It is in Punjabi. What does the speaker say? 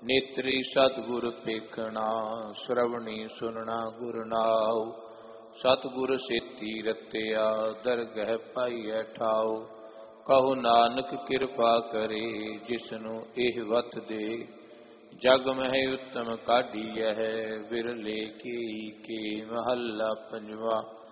ਨੇਤਰੀ ਸਤਿਗੁਰ ਪੇਖਣਾ, ਸ਼੍ਰਵਣੀ ਸੁਨਣਾ ਗੁਰ ਨਾਉ। ਸਤਿਗੁਰ ਸੇਤੀ ਰਤਿਆ, ਦਰਗਹਿ ਪਾਈਐ ਠਾਉ। ਕਹੋ ਨਾਨਕ ਕਿਰਪਾ ਕਰੇ, ਜਿਸਨੂੰ ਇਹ ਵਤ ਦੇ। ਜਗ ਮਹਿ ਉਤਮ ਕਾਢੀਐ, ਵਿਰਲੇ ਕੀ ਕੇ ਮਹੱਲਾ ਪੰਜਵਾ।